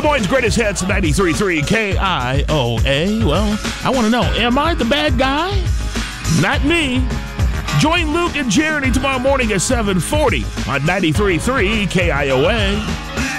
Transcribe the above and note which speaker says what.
Speaker 1: Des Moines' greatest hits, 93.3 KIOA. Well, I want to know, am I the bad guy? Not me. Join Luke and Jeremy tomorrow morning at 7:40 on 93.3 KIOA.